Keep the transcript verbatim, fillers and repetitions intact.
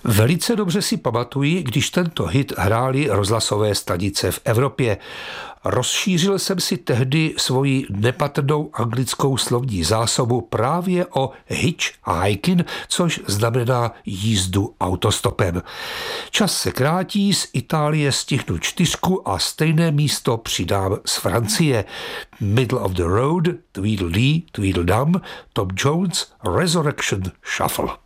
Velice dobře si pamatuji, když tento hit hráli rozhlasové stanice v Evropě. Rozšířil jsem si tehdy svoji nepatrnou anglickou slovní zásobu právě o hitchhiking, což znamená jízdu autostopem. Čas se krátí, z Itálie stihnu čtyřku a stejné místo přidám z Francie. Middle of the Road, Tweedledee, Tweedledum, Tom Jones, Resurrection Shuffle.